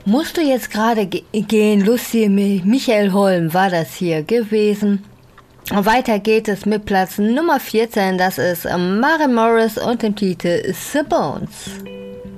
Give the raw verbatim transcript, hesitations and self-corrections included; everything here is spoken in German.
Musst du jetzt gerade ge- gehen, Lucy? Michael Holm war das hier gewesen. Weiter geht es mit Platz Nummer vierzehn, das ist Maren Morris und dem Titel The Bones.